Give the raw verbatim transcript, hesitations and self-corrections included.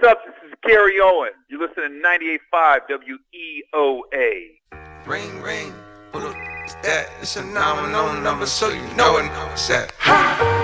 up? This is Gary Owen. You're listening to ninety-eight point five W E O A. Ring, ring. Who the f*** is that? It's a nine one zero number, so you know it. What's that?